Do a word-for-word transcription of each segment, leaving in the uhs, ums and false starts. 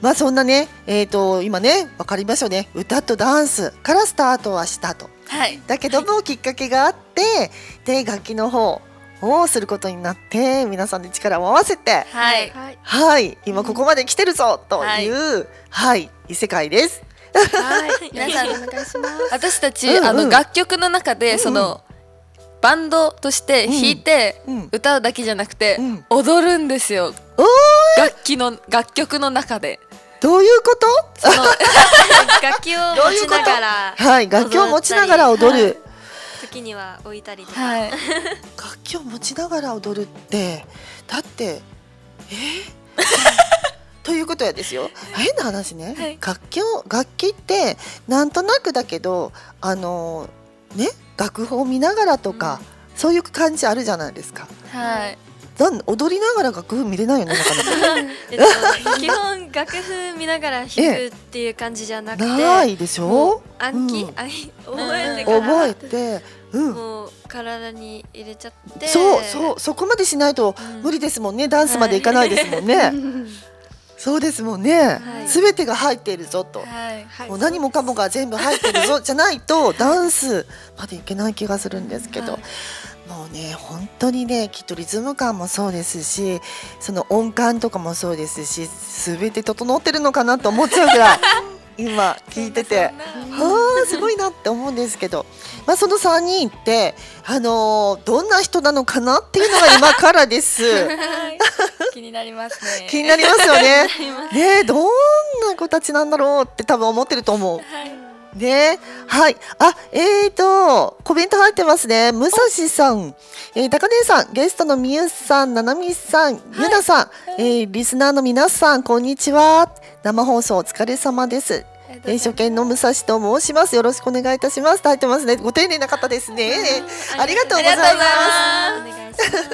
まあそんなね、えーと今ね分かりますよね、歌とダンスからスタートはしたと、 はい、 だけどもきっかけがあってで楽器の方をすることになって皆さんで力を合わせてはい、 はいはい今ここまで来てるぞとはいいうはい異世界です。 はい皆さんお願いします。 私たち、 うんうんあの楽曲の中でその、バンドとして弾いてうん歌うだけじゃなくて、 うん踊るんですよ。 おー楽器の楽曲の中でどういうことその楽器を持ちながらはい楽器を持ちながら踊る、 はい時には置いたりとか、 はい楽器を持ちながら踊るってだってえーということはですよ、変な話ね、 はい、 楽器を楽器ってなんとなくだけどあのね楽譜を見ながらとか、うん、そういう感じあるじゃないですか。 はい、 なん踊りながら楽譜見れないよねなかなかえっと、基本楽譜見ながら弾くっていう感じじゃなくてないでしょ、 暗記、 うん、 あい覚えてから覚えて、うん、 もう体に入れちゃってそうそうそこまでしないと無理ですもんね、うん、ダンスまでいかないですもんね、はい、そうですもんね、すべ、はい、てが入っているぞと、はい、もう何もかもが全部入ってるぞじゃないとダンスまでいけない気がするんですけど、はい、もうね本当にねきっとリズム感もそうですしその音感とかもそうですしすべて整ってるのかなと思っちゃうぐらい今聞いててはあすごいなって思うんですけど、まあ、そのさんにんって、あのー、どんな人なのかなっていうのが今からです気になりますね気になりますよねねどんな子たちなんだろうって多分思ってると思う、はいね、はい、あ、えーとコメント入ってますね。武蔵さん、えー、高根さん、ゲストのみゆさん、ななみさん、はい、ゆなさん、えー、リスナーの皆さん、こんにちは。生放送お疲れ様です。えー、初見の武蔵と申します。よろしくお願いいたします。入ってますね。ご丁寧な方ですね。ありがとうございます。 お願いします。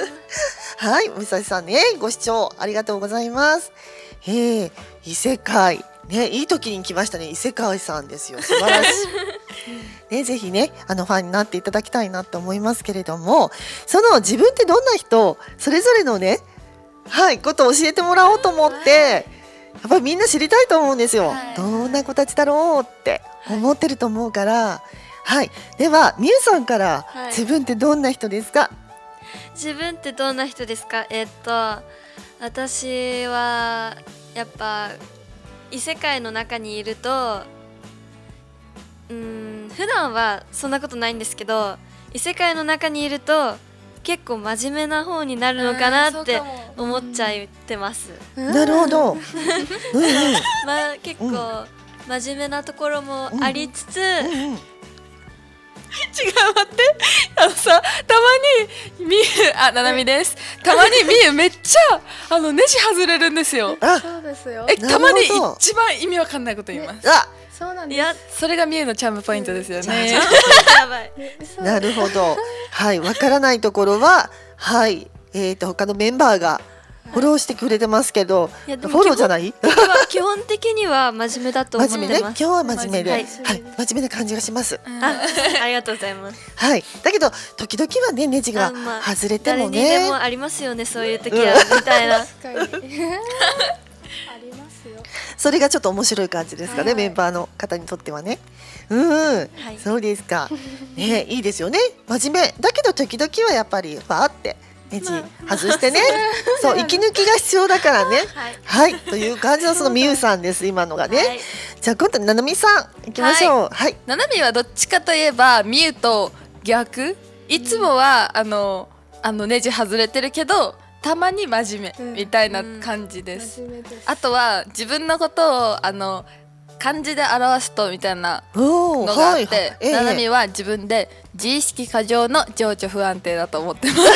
はい、武蔵さんね、ご視聴ありがとうございます。えー、異世界。ね、いい時に来ましたね。異世界さんですよ。素晴らしい。ね、ぜひね、あのファンになっていただきたいなと思いますけれども、その自分ってどんな人、それぞれのね、はい、ことを教えてもらおうと思って、やっぱりみんな知りたいと思うんですよ。はい、どんな子たちだろうって思ってると思うから、はい、ではみゆさんから、はい、自分ってどんな人ですか？ 自分ってどんな人ですか？えー、っと私はやっぱ異世界の中にいると、うーん普段はそんなことないんですけど、異世界の中にいると結構真面目な方になるのかなって思っちゃってます。 なるほど。うんうん、 まあ結構真面目なところもありつつ、うんうんうん違う待ってあのさたまにみゆあななみですたまにみゆめっちゃあのネジ外れるんですよ。 あそうですよ。 えたまに一番意味わかんないこと言います。 あそうなんです。 いやそれがみゆのチャームポイントですよね。 やばいなるほど。はいわからないところははいえーと他のメンバーがフォローしてくれてますけど、フォローじゃない？ 基本的には真面目だと思ってます。 真面目ね、今日は真面目で、ははいい、 真面目な感じがします。 あ、ありがとうございます。 はい、だけど時々はねネジが外れてもね、 誰にでもありますよねそういう時はみたいな。 確かにありますよ。 それがちょっと面白い感じですかね、メンバーの方にとってはね。うん、はい、そうですか。ね、いいですよね。真面目だけど時々はやっぱりバーってネジ外してね、そう息抜きが必要だからね。はい、はい、という感じのそのみゆさんです今のがね。はい、じゃあ今度ななみさん行きましょう。はい。 ななみはどっちかといえばみゆと逆。いつもはあのあのネジ外れてるけどたまに真面目みたいな感じです。うんうん、ですあとは自分のことをあの漢字で表すとみたいなのがあって、はいはい、ななみは自分で自意識過剰の情緒不安定だと思ってます。すごい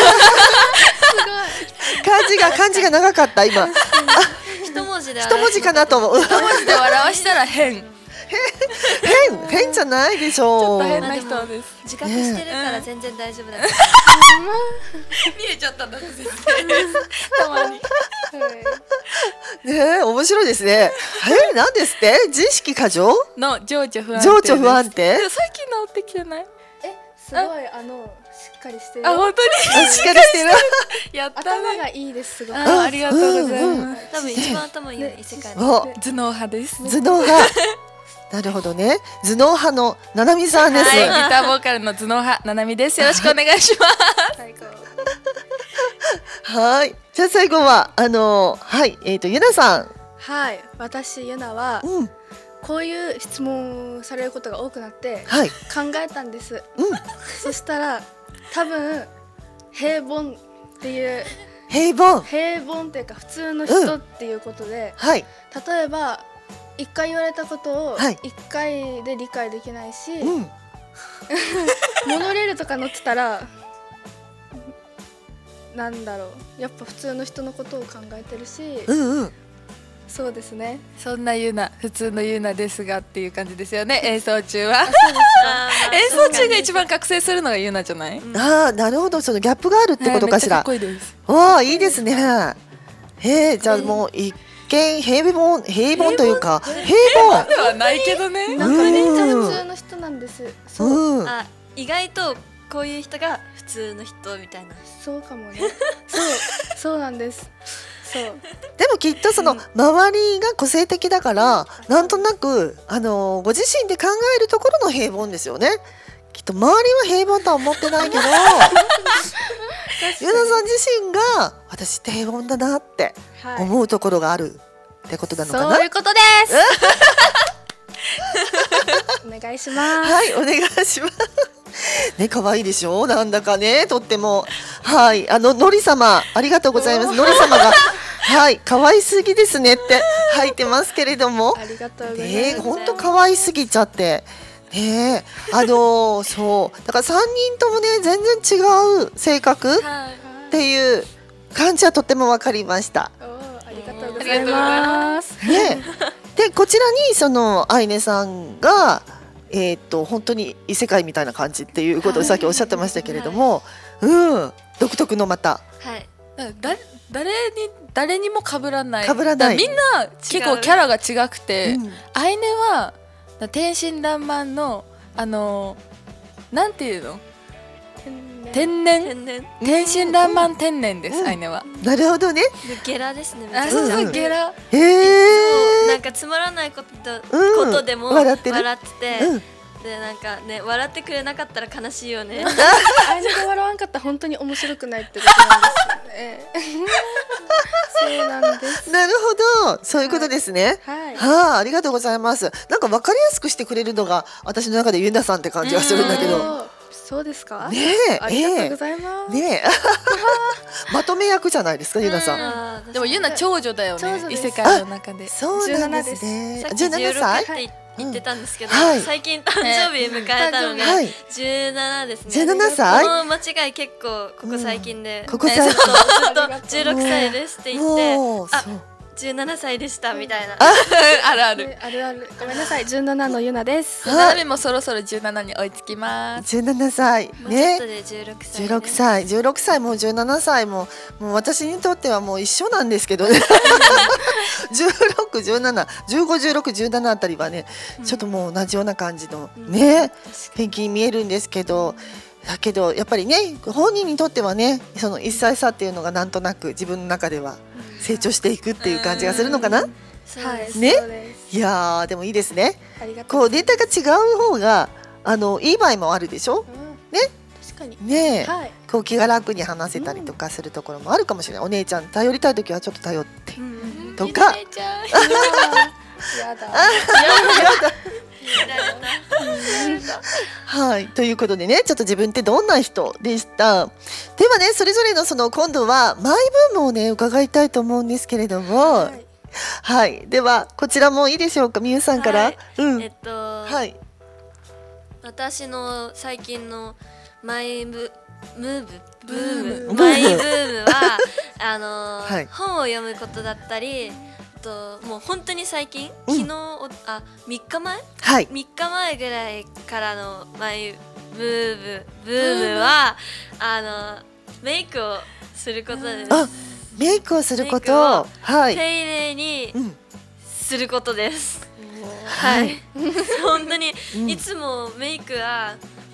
漢字が漢字が長かった今。 一文字で一文字かなと思う。 一文字で表したら変。 変変じゃないでしょう。 ちょっと変な人です。 自覚してるから全然大丈夫だ。 見えちゃったんだね。たまに。 ね面白いですね。えなんですって自意識過剰の情緒不安定。 情緒不安定。 最近治ってきてない？ えすごいあのしっかりしてる。 あ、本当にあしっかりしてるやったね。 頭がいいです。すごく。 あ、ありがとうございます。 多分一番頭いいね異世界の。 お頭脳派です。 頭脳派なるほどね。頭脳派のななみさんです。 はい、ギターボーカルの頭脳派ななみです。よろしくお願いします。 最高。 はい。じゃあ最後はあのはいえっ、とゆなさん。 はい、私ゆなはうんこういう質問されることが多くなってはい考えたんです。 うんそしたら多分平凡っていう平凡平凡っていうか普通の人っていうことで、 はい例えば一回言われたことをはい一回で理解できないし、 うんモノレールとか乗ってたらなんだろう、やっぱ普通の人のことを考えてるし、 うんうんそうですね。 そんなゆな、普通のゆなですがっていう感じですよね。演奏中は。 そうですか。 演奏中が一番覚醒するのがゆなじゃない？ ああなるほど、そのギャップがあるってことかしら。 はい、めっちゃかっこいいです。 わあいいですね。へえじゃあもう一見平凡平凡というか平凡ではないけどね。 なんかめっちゃ普通の人なんです。そう、 うんあ、意外とこういう人が普通の人みたいな。 そうかもね。そう、そうなんです。そう。 でもきっとその周りが個性的だからなんとなくあのご自身で考えるところの平凡ですよね。きっと周りは平凡とは思ってないけどゆなさん自身が私って平凡だなってはい。 思うところがあるってことなのかな。 そういうことです。お願いします。 はいお願いします。ね可愛いでしょ、なんだかねとっても。はいあののり様ありがとうございます。のり様がはい可愛すぎですねって入ってますけれどもありがとうございます。 ねえ本当可愛すぎちゃってねえあのそうだからさんにんともね全然違う性格っはい。 ていう感じはとっても分かりましたおーありがとうございます。 ねえでこちらにそのあいねさんがえーっと本当に異世界みたいな感じっていうことをさっきおっしゃってましたけれども、うん独特のまたはい。 だ誰に誰にも被らない。 被らないだからみんな結構キャラが違くて、 うんアイネはだ天真爛漫のあのなんていうの天然天然。 天真爛漫天然です、 うんアイネは。 なるほどね。 ゲラですね。めちゃあ、 くちゃそうそう、 うんゲラ。 へそうなえんかつまらないことと、 うんことでも笑ってる笑ってて、 うんでなんかね笑ってくれなかったら悲しいよね。 あれで笑わんかったら本当に面白くないってことなんですよね。そうなんです。 なるほどそういうことですね。 はい。 はあ、ありがとうございます。なんか分かりやすくしてくれるのが私の中でゆなさんって感じがするんだけど。 そうそうですか。 ねえ、 ありがとうえございます。 え、ねえ、まとめ役じゃないですかゆなさん。 あーでもユナ長女だよね、 長女です異世界の中で。 そうなんですね。 さっきじゅうななさい。 じゅうろくって言ってたんですけど、 うんはい最近誕生日迎えたので、 はいじゅうななですね。 じゅうななさいこの間違い結構ここ最近で、 ここ最近えずっとずっとじゅうろくさいですって言って、あもうそうじゅうななさいでしたみたいな。 あるある。 ねあるある。ごめんなさい。じゅうななのゆなです。 ななみもそろそろじゅうななに追いつきます。 じゅうななさいもうちょっとね。 でじゅうろくさい、ね。 じゅうろくさい、じゅうろくさいもじゅうななさいももう私にとってはもう一緒なんですけどね。じゅうろく、じゅうなな、じゅうご、じゅうろく、じゅうななあたりはね、ちょっともう同じような感じのね、ペンキに見えるんですけど。だけどやっぱりね本人にとってはねそのいっさい差っていうのがなんとなく自分の中では成長していくっていう感じがするのかな。 はい。 そうです。 ねそうです。 いやーでもいいですね。 ありがとう。 こうデータが違う方があのいい場合もあるでしょ。 うんね。 確かに。 ねえ、 はい。 こう気が楽に話せたりとかするところもあるかもしれない。お姉ちゃん頼りたい時はちょっと頼ってうんとか。 ゆなちゃんやだ。 はいということでねちょっと自分ってどんな人でした。ではねそれぞれのその今度はマイブームをね伺いたいと思うんですけれども、は、 はいい。 ではこちらもいいでしょうかみゆさんから。 はいうん、 えっと、 はい私の最近のマイブムーブブームブームマイブームはあのーはい本を読むことだったり、あともう本当に最近、 うん昨日おあみっかまえはいみっかまえぐらいからのマイブームブームはあのメイクをすることです。 あメイクをするこメイクとをはい、 丁寧にうんすることです。 ははいい、本当に、 うんいつもメイクは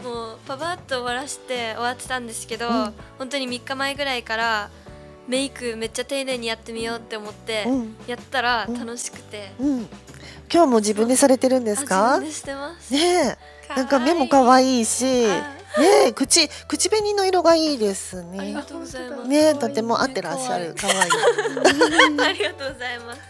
もうパパッと終わらせて終わってたんですけど、 うん、 本当にみっかまえぐらいからメイクめっちゃ丁寧にやってみようって思ってやったら楽しくて、 うんうん、今日も自分でされてるんですか？ 自分でしてます。 ねえ、なんか目も可愛いし、ねえ、口口紅の色がいいですね。 ありがとうございます。 ねえ、とても合ってらっしゃる。可愛い。 ありがとうございます。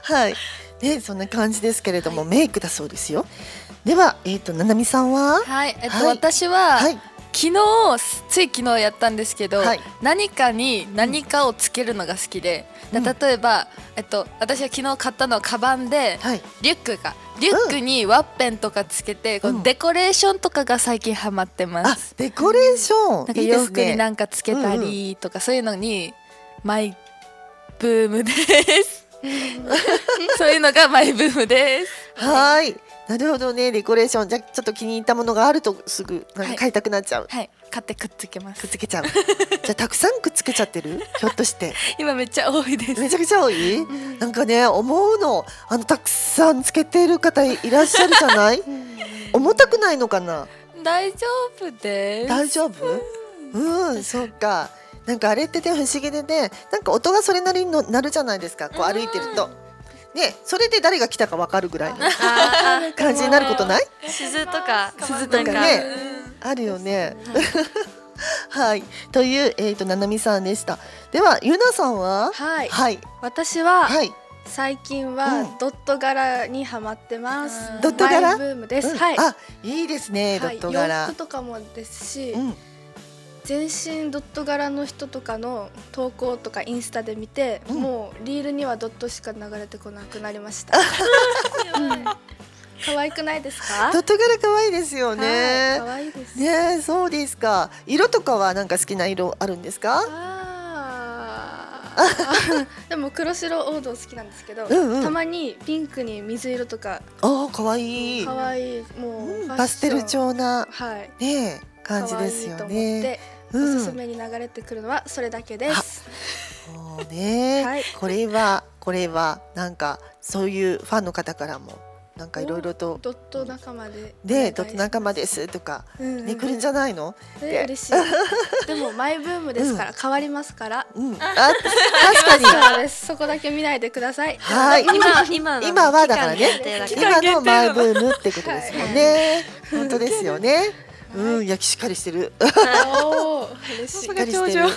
はい。ね、そんな感じですけれども、はい、メイクだそうですよ。では、えっと、ななみさんは、 はい、えっと、はい、私は、はい、昨日つい昨日やったんですけど、はい、何かに何かをつけるのが好きで、うん、例えば、えっと、私は昨日買ったのはカバンで、はい、リュックがリュックにワッペンとかつけて、うん、このデコレーションとかが最近ハマってます。 あ、デコレーション、 なんか洋服になんかつけたりとか、そういうのにマイブームですそういうのがマイブームです。 はい、なるほどね。デコレーション、じゃちょっと気に入ったものがあるとすぐなんか買いたくなっちゃう。 はい、はい、買ってくっつけます。 くっつけちゃうじゃあたくさんくっつけちゃってるひょっとして今めっちゃ多いです。 めちゃくちゃ多いなんかね、思うの、あのたくさんつけてる方いらっしゃるじゃない重たくないのかな？ 大丈夫です。 大丈夫？うん、そうか。なんかあれってね、不思議でね、なんか音がそれなりになるじゃないですか、こう歩いてるとね、それで誰が来たか分かるぐらいの感じになることない？ 鈴とか鈴とかね、あるよねはい、という、えーと、ななみさんでした。ではゆなさんは？ はい、 はい、 私は、はい、最近はドット柄にハマってます、 うん、ドット柄？ マイブームです、うん、はい、 あ、いいですね、はい、ドット柄。 洋服とかもですし、うん、全身ドット柄の人とかの投稿とかインスタで見て、うん、もうリールにはドットしか流れてこなくなりました可愛くないですか？ ドット柄可愛いですよね。 可愛いですね。そうですか。色とかはなんか好きな色あるんですか？ あでも黒白王道好きなんですけど、うんうん、たまにピンクに水色とか。 ああ、可愛い。 可愛い、もう、うん、 パステル調な、 はい、 ね、感じですよね。 おすすめに流れてくるのはそれだけです。 そうね、はい、これはこれはなんかそういうファンの方からもなんかいろいろとドット仲間ででドット仲間ですとか、うんうん、ね、来るんじゃないの？ えー、嬉しいでもマイブームですから、うん、変わりますから、うん、あ確かにそうです。そこだけ見ないでください。 はい、 今今今はだからね、今のマイブームってことですもんね、はい、本当ですよね。うん、いや、しっかりしてる。 お嬉しい。 しっかりしてる。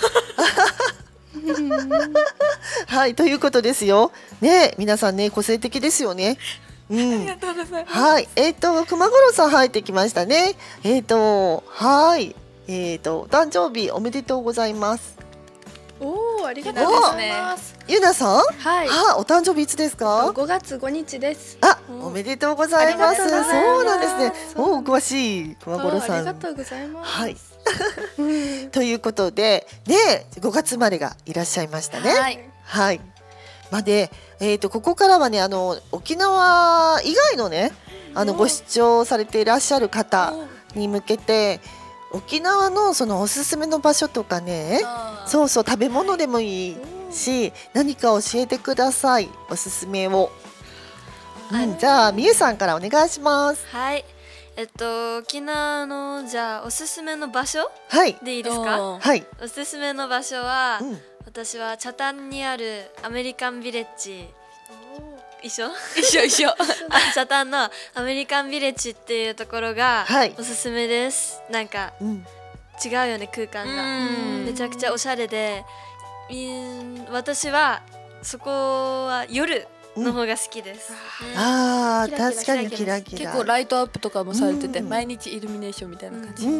はい、ということですよ。ね、皆さんね、個性的ですよね。うん、 ありがとうございます。 はい、えっと熊五郎さん入ってきましたね。えっとはい、えっとお誕生日おめでとうございます。 おお、ありがとうございます。 ゆなさん、 はい、 あ、お誕生日いつですか？ ごがつごにちです。 あ、おめでとうございます。そうなんですね。おお、詳しい熊五郎さん。 ありがとうございます。 はい。ということでね、ごがつ生まれがいらっしゃいましたね。はい。はい。まあで、えっとここからはね、あの沖縄以外のね、あのご視聴されていらっしゃる方に向けて。沖縄のそのおすすめの場所とかね、そうそう、食べ物でもいいし、何か教えてください、おすすめを。うん、じゃあみゆさんからお願いします。 はい、えっと沖縄のじゃあおすすめの場所、 はい、 でいいですか？ はい。 おすすめの場所は、うん、私は北谷にあるアメリカンビレッジ。一緒一緒一緒北谷のアメリカンビレッジっていうところがおすすめです、はい、なんか、うん、違うよね、空間がめちゃくちゃおしゃれで、私はそこは夜の方が好きです、 うん、あー、確かにキラキラ、 結構ライトアップとかもされてて、うん、毎日イルミネーションみたいな感じ、うん、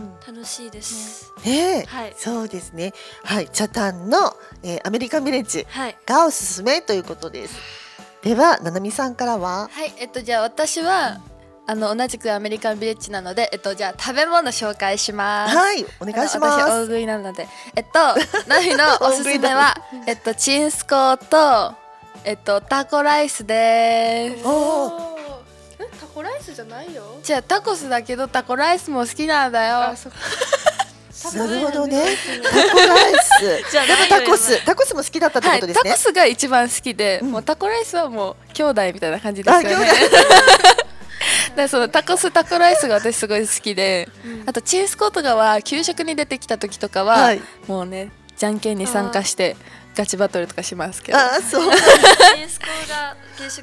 楽しいです、 ね、はい、そうですね、はい、北谷の、えー、アメリカンビレッジがおすすめということです、はい。ではななみさんからは。 はい、えっとじゃあ私はあの同じくアメリカンビレッジなので、えっとじゃあ食べ物紹介します。 はい、お願いします。 私大食いなので、えっとナミのおすすめはえっとチンスコーとえっとタコライスです。 おお、え、タコライスじゃないよ。 じゃあタコスだけどタコライスも好きなんだよ。 あ、そっか。 なるほどね。タコライス。じゃあでもタコス、タコスも好きだったってことですね。 はい、タコスが一番好きで、うん、もうタコライスはもう兄弟みたいな感じですよね。 でそのタコスタコライスが私すごい好きで、うん、あとチンスコとかは給食に出てきた時とかは、はい、もうねじゃんけんに参加してガチバトルとかしますけど。 あそうチンスコが給食